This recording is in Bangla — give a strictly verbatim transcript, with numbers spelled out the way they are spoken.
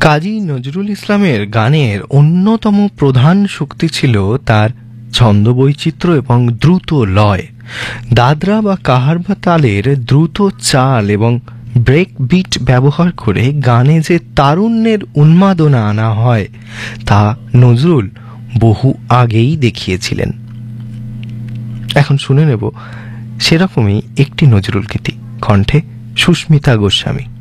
কাজী নজরুল ইসলামের গানের অন্যতম প্রধান শক্তি ছিল তার ছন্দবৈচিত্র্য এবং দ্রুত লয়। দাদরা বা কাহারবা তালের দ্রুত চাল এবং ব্রেক বিট ব্যবহার করে গানে যে তারুণ্যের উন্মাদনা আনা হয় তা নজরুল বহু আগেই দেখিয়েছিলেন। এখন শুনে নেব সেরকমই একটি নজরুল গীতি, কণ্ঠে সুস্মিতা গোস্বামী।